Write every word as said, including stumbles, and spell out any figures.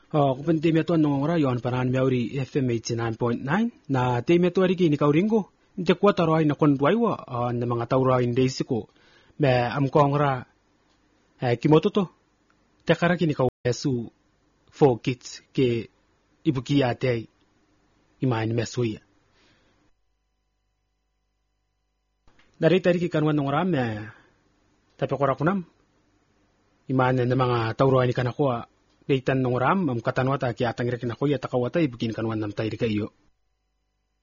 Oh, kung time ito nung ora yon paran meuri F M eighty-nine point nine na time ito arigi ni kauringo. Inte kwa taroy na kondway wa na mga tauroy indesi ko. Me am kongra eh, kimoto to. Tekara kini kau esu for kids ke ibuki ate imain mesuya. Dari tadi kanwan nung ora me tapi kora kunam iman na mga tauroy ni kanako daytan nung ram am katanwata ki atangre kinako ya takawata ibukin kanwan nam tay di kayo.